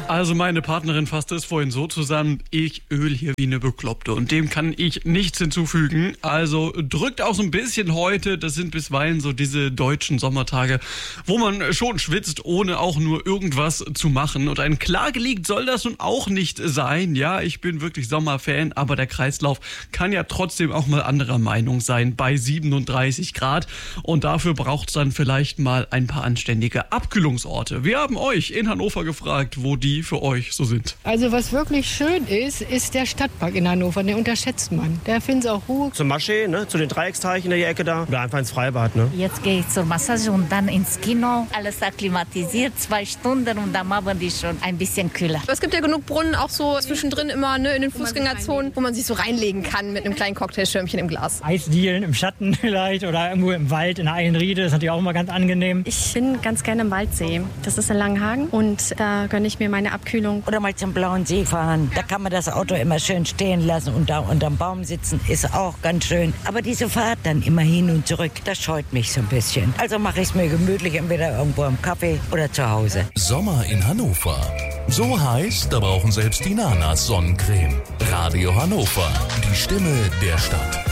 Also meine Partnerin fasste es vorhin so zusammen, ich öl hier wie eine Bekloppte und dem kann ich nichts hinzufügen. Also drückt auch so ein bisschen heute, das sind bisweilen so diese deutschen Sommertage, wo man schon schwitzt, ohne auch nur irgendwas zu machen. Und ein Klagelied soll das nun auch nicht sein. Ja, ich bin wirklich Sommerfan, aber der Kreislauf kann ja trotzdem auch mal anderer Meinung sein bei 37 Grad. Und dafür braucht es dann vielleicht mal ein paar anständige Abkühlungsorte. Wir haben euch in Hannover gefragt, wo die für euch so sind. Also was wirklich schön ist der Stadtpark in Hannover. Den unterschätzt man. Da finden Sie auch Ruhe. Zum Maschee, ne? Zu den Dreiecksteichen in der Ecke da. Oder einfach ins Freibad. Ne? Jetzt gehe ich zur Massage und dann ins Kino. Alles akklimatisiert, 2 Stunden und am Abend ist schon ein bisschen kühler. Es gibt ja genug Brunnen, auch so zwischendrin immer in den Fußgängerzonen, wo man sich so reinlegen kann mit einem kleinen Cocktailschirmchen im Glas. Eisdielen im Schatten vielleicht oder irgendwo im Wald in der Einriede. Das ist natürlich auch immer ganz angenehm. Ich bin ganz gerne im Waldsee. Das ist in Langenhagen und da gönne ich mir meine Abkühlung. Oder mal zum Blauen See fahren. Da kann man das Auto immer schön stehen lassen und da unterm Baum sitzen. Ist auch ganz schön. Aber diese Fahrt dann immer hin und zurück, das scheut mich so ein bisschen. Also mache ich es mir gemütlich, entweder irgendwo am Kaffee oder zu Hause. Sommer in Hannover. So heiß, da brauchen selbst die Nanas Sonnencreme. Radio Hannover, die Stimme der Stadt.